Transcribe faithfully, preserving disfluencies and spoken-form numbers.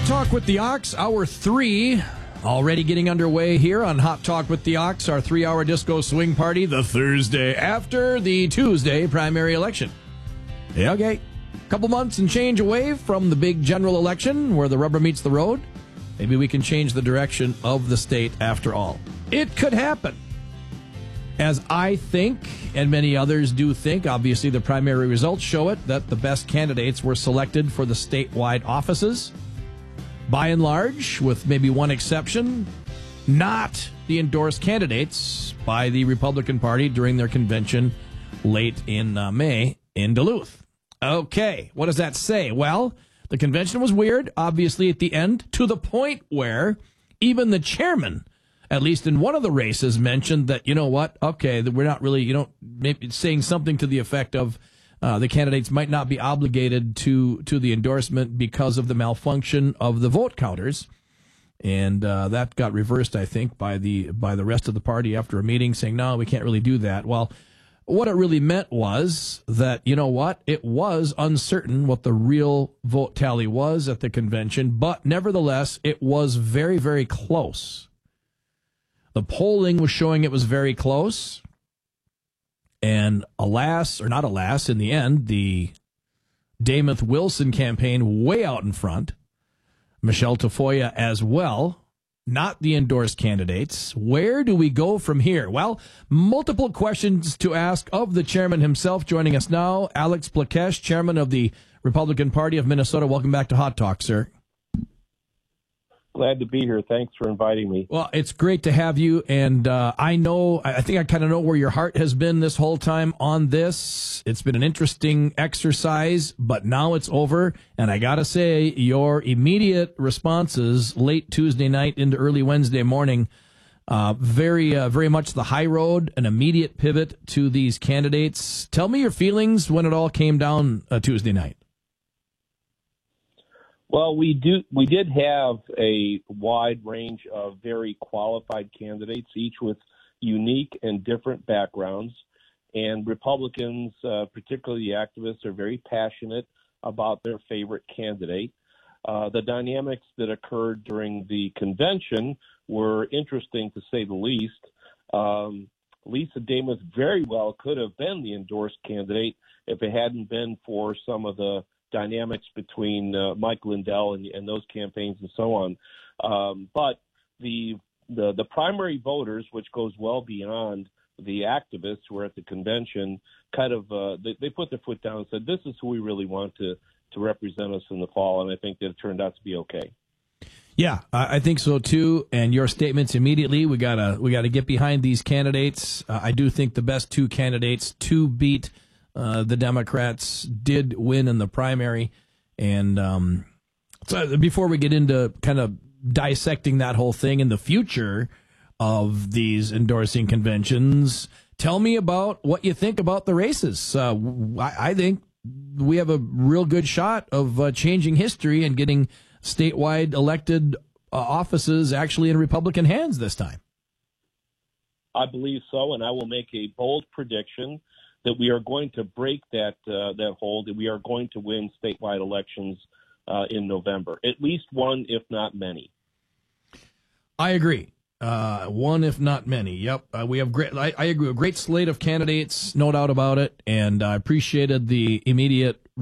Talk with the Ox, hour three, already getting underway here on Hot Talk with the Ox, our three-hour disco swing party, the Thursday after the Tuesday primary election. Yeah, okay, a couple months and change away from the big general election where the rubber meets the road. Maybe we can change the direction of the state after all. It could happen. As I think, and many others do think, obviously the primary results show it, that the best candidates were selected for the statewide offices. By and large, with maybe one exception, not the endorsed candidates by the Republican Party during their convention late in uh, May in Duluth. Okay, what does that say? Well, the convention was weird, obviously, at the end, to the point where even the chairman, at least in one of the races, mentioned that, you know what, okay, that we're not really, you know, maybe saying something to the effect of uh, the candidates might not be obligated to to the endorsement because of the malfunction of the vote counters. And uh, that got reversed, I think, by the by the rest of the party after a meeting saying, no, we can't really do that. Well, what it really meant was that, you know what, it was uncertain what the real vote tally was at the convention, but nevertheless, it was very, very close. The polling was showing it was very close. And alas, or not alas, in the end, the Dameth Wilson campaign way out in front. Michelle Tafoya as well, not the endorsed candidates. Where do we go from here? Well, multiple questions to ask of the chairman himself. Joining us now, Alex Plakesh, chairman of the Republican Party of Minnesota. Welcome back to Hot Talk, sir. Glad to be here. Thanks for inviting me. Well, it's great to have you, and uh, I know, I think I kind of know where your heart has been this whole time on this. It's been an interesting exercise, but now it's over, and I gotta say, your immediate responses late Tuesday night into early Wednesday morning, uh, very, uh, very much the high road, an immediate pivot to these candidates. Tell me your feelings when it all came down uh, Tuesday night. Well, we do. We did have a wide range of very qualified candidates, each with unique and different backgrounds. And Republicans, uh, particularly the activists, are very passionate about their favorite candidate. Uh, the dynamics that occurred during the convention were interesting, to say the least. Um, Lisa Dameth very well could have been the endorsed candidate if it hadn't been for some of the dynamics between uh, Mike Lindell and, and those campaigns and so on. Um, but the, the the primary voters, which goes well beyond the activists who were at the convention, kind of uh, they, they put their foot down and said, this is who we really want to, to represent us in the fall. And I think that it turned out to be okay. Yeah, I think so too. And your statements immediately, we gotta we gotta get behind these candidates. Uh, I do think the best two candidates to beat Uh, the Democrats did win in the primary. And um, so before we get into kind of dissecting that whole thing in the future of these endorsing conventions, tell me about what you think about the races. Uh, I, I think we have a real good shot of uh, changing history and getting statewide elected uh, offices actually in Republican hands this time. I believe so, and I will make a bold prediction that we are going to break that uh, that hold, and we are going to win statewide elections uh, in November. At least one, if not many. I agree. Uh, one, if not many. Yep. Uh, we have great, I, I agree, a great slate of candidates, no doubt about it, and I appreciated the immediate